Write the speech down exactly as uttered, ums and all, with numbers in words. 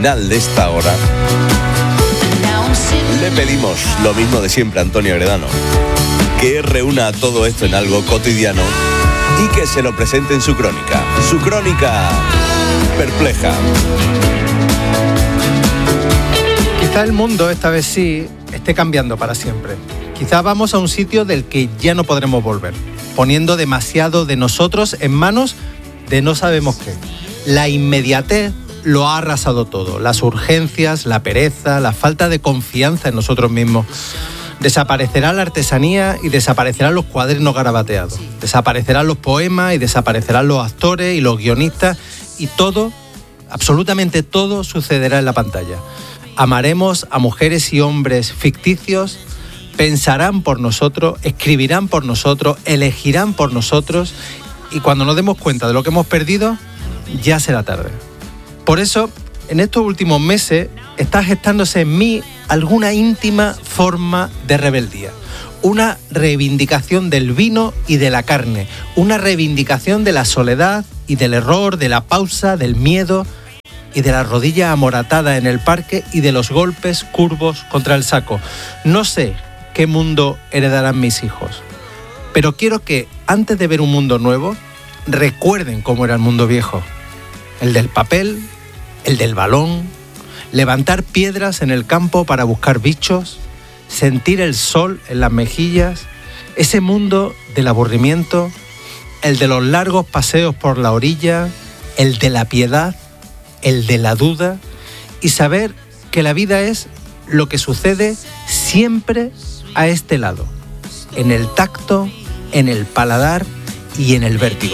Final de esta hora le pedimos lo mismo de siempre a Antonio Gredano, que reúna todo esto en algo cotidiano y que se lo presente en su crónica, su crónica perpleja. Quizá el mundo, esta vez sí, esté cambiando para siempre. Quizá vamos a un sitio del que ya no podremos volver, poniendo demasiado de nosotros en manos de no sabemos qué. La inmediatez lo ha arrasado todo. Las urgencias, la pereza, la falta de confianza en nosotros mismos. Desaparecerá la artesanía y desaparecerán los cuadernos garabateados. Desaparecerán los poemas y desaparecerán los actores y los guionistas. Y todo, absolutamente todo, sucederá en la pantalla. Amaremos a mujeres y hombres ficticios, pensarán por nosotros, escribirán por nosotros, elegirán por nosotros, y cuando nos demos cuenta de lo que hemos perdido, ya será tarde. Por eso, en estos últimos meses, está gestándose en mí alguna íntima forma de rebeldía. Una reivindicación del vino y de la carne. Una reivindicación de la soledad y del error, de la pausa, del miedo y de la rodilla amoratada en el parque y de los golpes curvos contra el saco. No sé qué mundo heredarán mis hijos, pero quiero que, antes de ver un mundo nuevo, recuerden cómo era el mundo viejo. El del papel, el del balón, levantar piedras en el campo para buscar bichos, sentir el sol en las mejillas, ese mundo del aburrimiento, el de los largos paseos por la orilla, el de la piedad, el de la duda, y saber que la vida es lo que sucede siempre a este lado, en el tacto, en el paladar y en el vértigo.